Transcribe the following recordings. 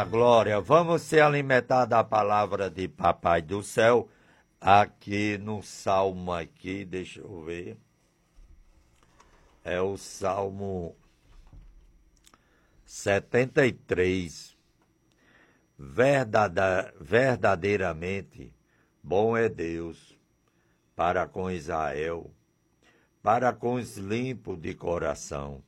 Glória, vamos se alimentar da palavra de Papai do Céu, aqui no Salmo aqui, deixa eu ver, é o Salmo 73. Verdadeiramente bom é Deus para com Israel, para com os limpos de coração.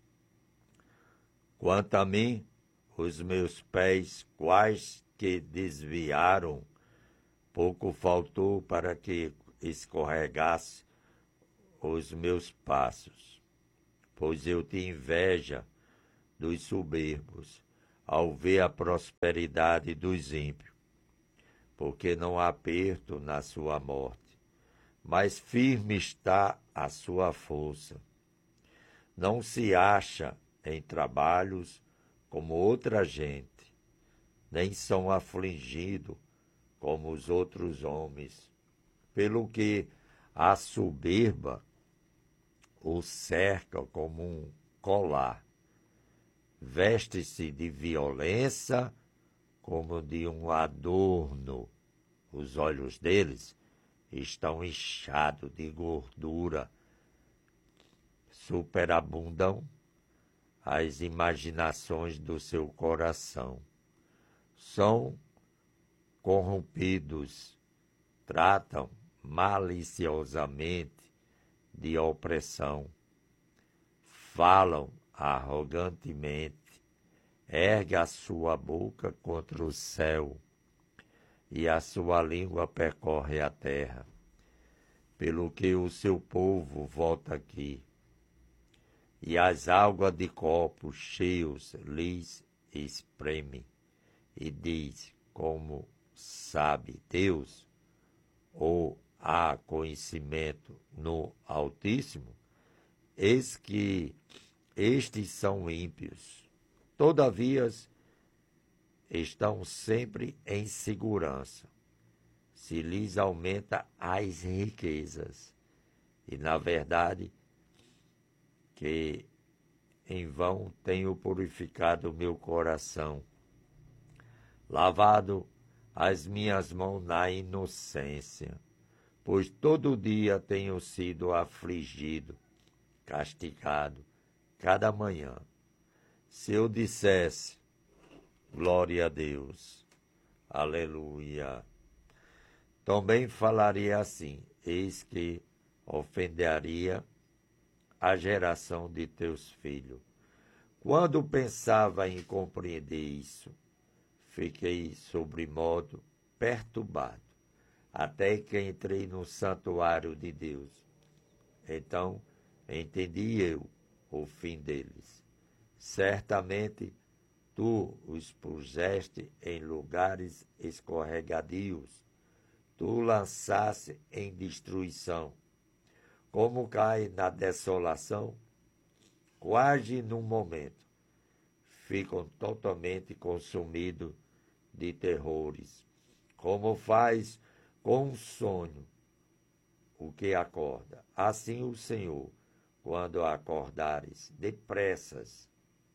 Quanto a mim, os meus pés, quais que desviaram, pouco faltou para que escorregasse os meus passos. Pois eu te inveja dos soberbos, ao ver a prosperidade dos ímpios, porque não há aperto na sua morte, mas firme está a sua força. Não se acha em trabalhos como outra gente, nem são afligidos como os outros homens, pelo que a soberba o cerca como um colar, veste-se de violência como de um adorno, os olhos deles estão inchados de gordura, superabundam as imaginações do seu coração. São corrompidos, tratam maliciosamente de opressão, falam arrogantemente, ergue a sua boca contra o céu e a sua língua percorre a terra, pelo que o seu povo volta aqui, e as águas de copos cheios lhes espreme, e diz, como sabe Deus, ou há conhecimento no Altíssimo, eis que estes são ímpios, todavia estão sempre em segurança, se lhes aumenta as riquezas, e na verdade que em vão tenho purificado o meu coração, lavado as minhas mãos na inocência, pois todo dia tenho sido afligido, castigado, cada manhã. Se eu dissesse, glória a Deus, aleluia, também falaria assim, eis que ofenderia a geração de teus filhos. Quando pensava em compreender isso, fiquei sobremodo perturbado, até que entrei no santuário de Deus. Então entendi eu o fim deles. Certamente tu os puseste em lugares escorregadios, tu lançaste em destruição. Como cai na desolação, quase num momento, ficam totalmente consumidos de terrores. Como faz com um sonho o que acorda, assim o Senhor, quando acordares depressas,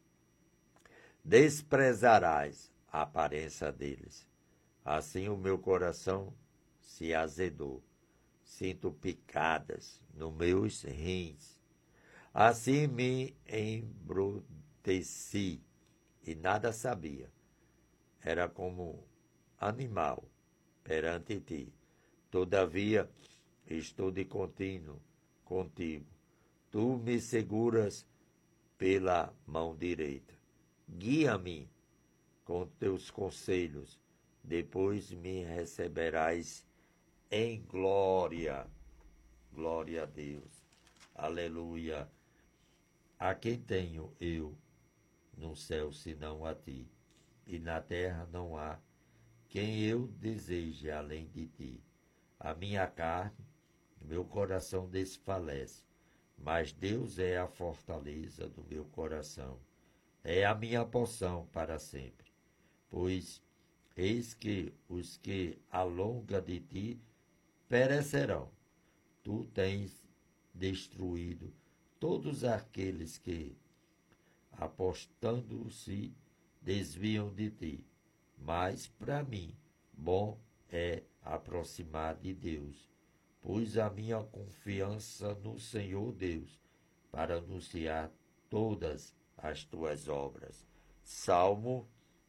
desprezarás a aparência deles. Assim o meu coração se azedou, sinto picadas nos meus rins. Assim me embruteci e nada sabia. Era como animal perante ti. Todavia, estou de contínuo contigo. Tu me seguras pela mão direita. Guia-me com teus conselhos. Depois me receberás em glória. Glória a Deus. Aleluia. A quem tenho eu no céu senão a ti? E na terra não há quem eu deseje além de ti. A minha carne, meu coração desfalece, mas Deus é a fortaleza do meu coração. É a minha porção para sempre. Pois eis que os que alongam de ti perecerão. Tu tens destruído todos aqueles que, apostando-se, desviam de ti. Mas, para mim, bom é aproximar de Deus. Pus a minha confiança no Senhor Deus, para anunciar todas as tuas obras. Salmo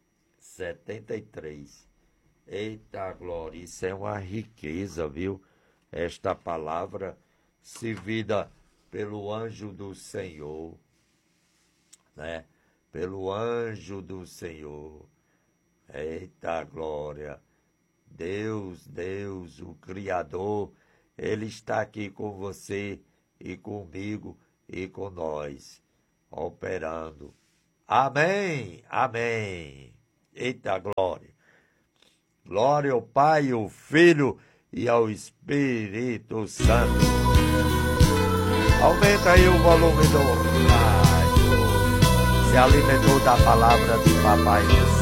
73. Eita glória, isso é uma riqueza, viu? Esta palavra servida pelo anjo do Senhor, né? Pelo anjo do Senhor. Eita glória. Deus, o Criador, Ele está aqui com você e comigo e com nós, operando. Amém, amém. Eita glória. Glória ao Pai, ao Filho e ao Espírito Santo. Aumenta aí o volume do rádio. Se alimentou da palavra de Papai do Céu.